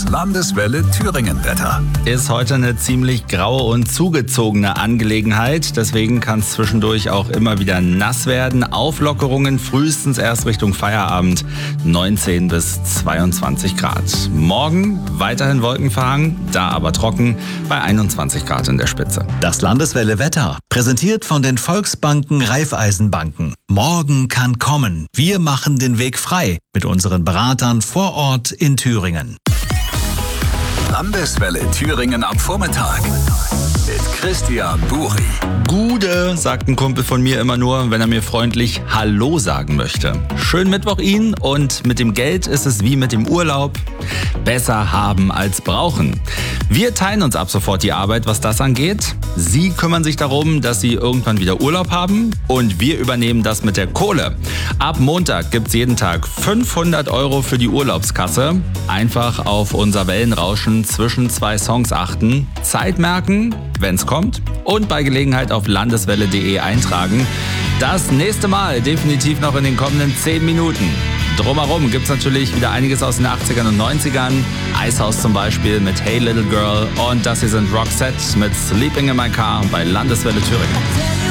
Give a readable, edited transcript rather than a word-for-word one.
Landeswelle Thüringen-Wetter. Ist heute eine ziemlich graue und zugezogene Angelegenheit. Deswegen kann es zwischendurch auch immer wieder nass werden. Auflockerungen frühestens erst Richtung Feierabend. 19 bis 22 Grad. Morgen weiterhin wolkenverhangen, da aber trocken bei 21 Grad in der Spitze. Das Landeswelle Wetter, präsentiert von den Volksbanken Raiffeisenbanken. Morgen kann kommen. Wir machen den Weg frei mit unseren Beratern vor Ort in Thüringen. Landeswelle Thüringen am Vormittag mit Christian Buri. Gude, sagt ein Kumpel von mir immer nur, wenn er mir freundlich Hallo sagen möchte. Schönen Mittwoch Ihnen, und mit dem Geld ist es wie mit dem Urlaub. Besser haben als brauchen. Wir teilen uns ab sofort die Arbeit, was das angeht. Sie kümmern sich darum, dass Sie irgendwann wieder Urlaub haben, und wir übernehmen das mit der Kohle. Ab Montag gibt's jeden Tag 500 € für die Urlaubskasse. Einfach auf unser Wellenrauschen zwischen zwei Songs achten, Zeit merken, wenn's kommt, und bei Gelegenheit auf landeswelle.de eintragen. Das nächste Mal definitiv noch in den kommenden 10 Minuten. Drumherum gibt's natürlich wieder einiges aus den 80ern und 90ern. Icehouse zum Beispiel mit Hey Little Girl, und das hier sind Roxette mit Sleeping in My Car bei Landeswelle Thüringen.